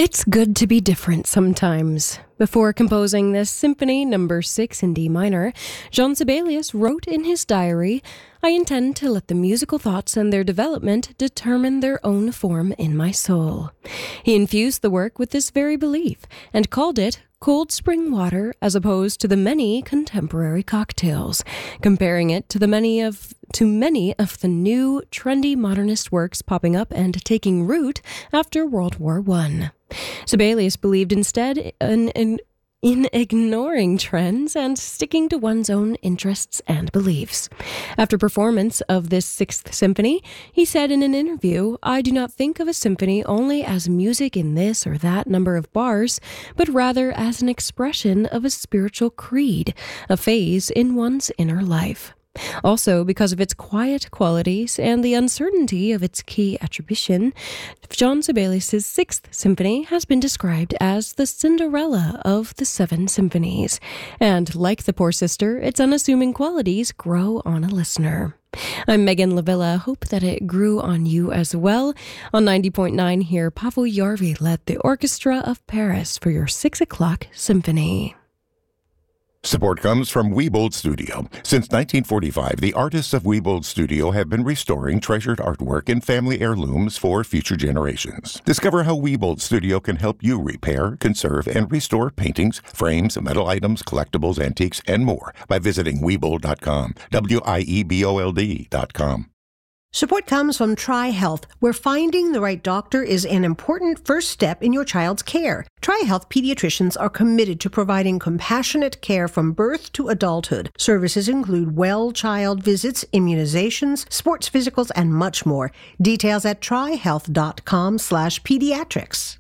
It's good to be different sometimes. Before composing this Symphony No. 6 in D minor, Jean Sibelius wrote in his diary, "I intend to let the musical thoughts and their development determine their own form in my soul." He infused the work with this very belief and called it cold spring water as opposed to the many contemporary cocktails, comparing it to many of the new trendy modernist works popping up and taking root after World War I. Sibelius believed instead in ignoring trends and sticking to one's own interests and beliefs. After performance of this Sixth Symphony, he said in an interview, "I do not think of a symphony only as music in this or that number of bars, but rather as an expression of a spiritual creed, a phase in one's inner life." Also, because of its quiet qualities and the uncertainty of its key attribution, Jean Sibelius' Sixth Symphony has been described as the Cinderella of the Seven Symphonies. And like the Poor Sister, its unassuming qualities grow on a listener. I'm Megan Lavilla. Hope that it grew on you as well. On 90.9 here, Pavel Järvi led the Orchestra of Paris for your 6 o'clock symphony. Support comes from Wiebold Studio. Since 1945, the artists of Wiebold Studio have been restoring treasured artwork and family heirlooms for future generations. Discover how Wiebold Studio can help you repair, conserve, and restore paintings, frames, metal items, collectibles, antiques, and more by visiting Wiebold.com, Wiebold.com. Support comes from TriHealth, where finding the right doctor is an important first step in your child's care. TriHealth pediatricians are committed to providing compassionate care from birth to adulthood. Services include well child visits, immunizations, sports physicals, and much more. Details at trihealth.com/pediatrics.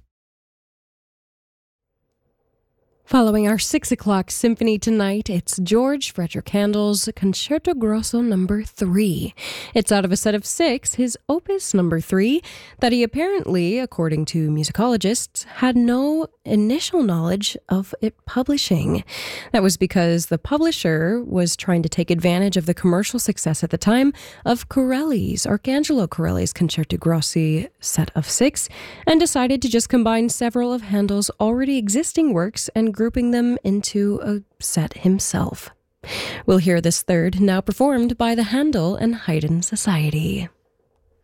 Following our 6 o'clock symphony tonight, it's George Frederick Handel's Concerto Grosso No. 3. It's out of a set of 6, his opus No. 3, that he apparently, according to musicologists, had no initial knowledge of it publishing. That was because the publisher was trying to take advantage of the commercial success at the time of Arcangelo Corelli's Concerti Grossi set of 6, and decided to just combine several of Handel's already existing works and grouping them into a set himself. We'll hear this third, now performed by the Handel and Haydn Society.